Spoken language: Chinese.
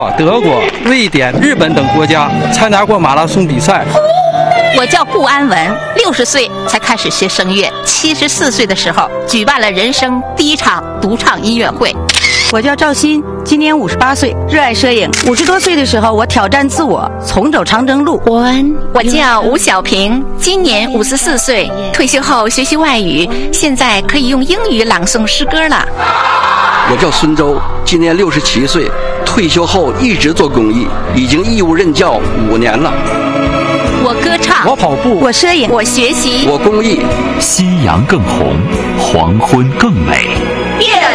德国、瑞典、日本等国家参加过马拉松比赛。 我叫顾安文，60岁才开始学声乐，74岁的时候举办了人生第一场独唱音乐会。 我叫赵鑫，今年58岁，热爱摄影。50多岁的时候，我挑战自我，重走长征路。 我叫吴小平，今年54岁，退休后学习外语，现在可以用英语朗诵诗歌了。 我叫孙周，今年67岁，退休后一直做公益，已经义务任教5年了。 我歌唱， 我跑步， 我摄影， 我学习， 我公益。 夕阳更红，黄昏更美。 越